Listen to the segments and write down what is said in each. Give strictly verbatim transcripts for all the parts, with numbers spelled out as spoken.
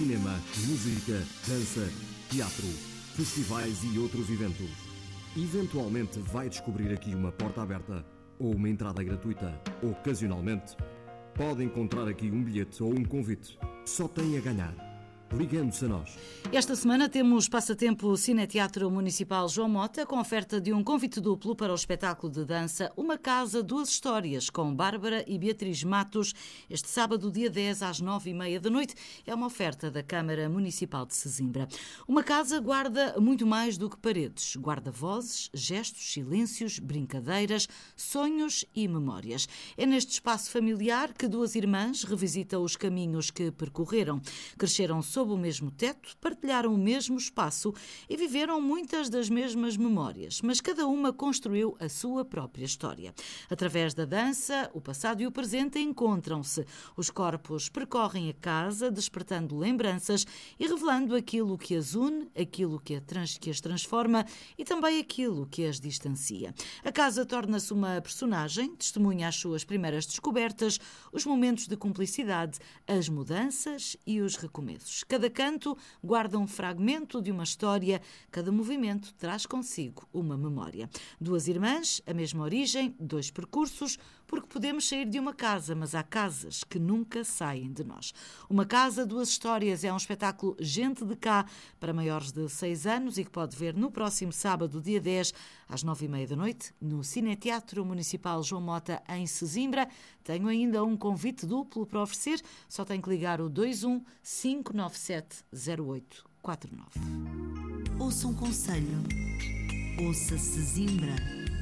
cinema, música, dança, teatro, festivais e outros eventos. Eventualmente vai descobrir aqui uma porta aberta ou uma entrada gratuita. Ocasionalmente pode encontrar aqui um bilhete ou um convite. Só tem a ganhar ligando-se a nós. Esta semana temos Passatempo Cineteatro Municipal João Mota, com oferta de um convite duplo para o espetáculo de dança Uma Casa, Duas Histórias, com Bárbara e Beatriz Matos, este sábado, dia dez, às nove e meia da noite. É uma oferta da Câmara Municipal de Sesimbra. Uma casa guarda muito mais do que paredes. Guarda vozes, gestos, silêncios, brincadeiras, sonhos e memórias. É neste espaço familiar que duas irmãs revisitam os caminhos que percorreram. Cresceram sob Sob o mesmo teto, partilharam o mesmo espaço e viveram muitas das mesmas memórias, mas cada uma construiu a sua própria história. Através da dança, o passado e o presente encontram-se. Os corpos percorrem a casa, despertando lembranças e revelando aquilo que as une, aquilo que, a trans, que as transforma e também aquilo que as distancia. A casa torna-se uma personagem, testemunha as suas primeiras descobertas, os momentos de cumplicidade, as mudanças e os recomeços. Cada canto guarda um fragmento de uma história, cada movimento traz consigo uma memória. Duas irmãs, a mesma origem, dois percursos, porque podemos sair de uma casa, mas há casas que nunca saem de nós. Uma Casa, Duas Histórias é um espetáculo Gente de Cá para maiores de seis anos e que pode ver no próximo sábado, dia dez, às nove e meia da noite, no Cineteatro Municipal João Mota, em Sesimbra. Tenho ainda um convite duplo para oferecer, só tem que ligar o dois um cinco nove sete zero oito quatro nove. Ouça um conselho. Ouça Sesimbra.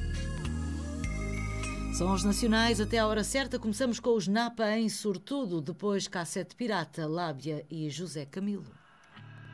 São os nacionais até à hora certa. Começamos com os Napa em Sortudo, depois Cassete Pirata, Lábia e José Camilo.